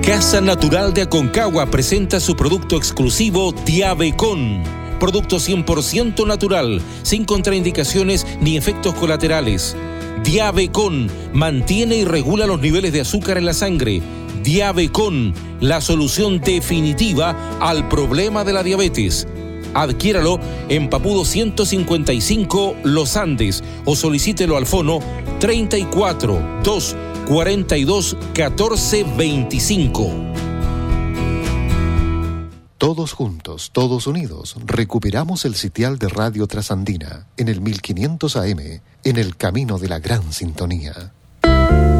Casa Natural de Aconcagua presenta su producto exclusivo Diabecon. Producto 100% natural, sin contraindicaciones ni efectos colaterales. Diabecon mantiene y regula los niveles de azúcar en la sangre. Diabecon, la solución definitiva al problema de la diabetes. Adquiéralo en Papudo 155 Los Andes o solicítelo al fono 34 2 42 14 25. Todos juntos, todos unidos, recuperamos el sitial de Radio Trasandina en el 1500 AM, en el camino de la gran sintonía.